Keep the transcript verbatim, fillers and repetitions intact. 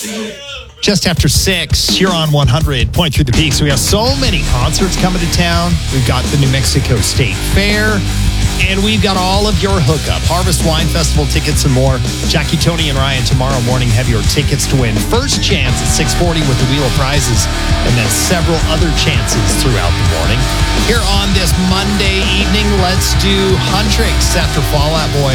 Just after six, here on one hundred point through the Peaks. We have so many concerts coming to town. We've got the New Mexico State Fair, and we've got all of your hookup, Harvest Wine Festival tickets and more. Jackie, Tony, and Ryan tomorrow morning have your tickets to win. First chance at six forty with the Wheel of Prizes, and then several other chances throughout the morning. Here on this Monday evening, let's do Huntrix after Fall Out Boy.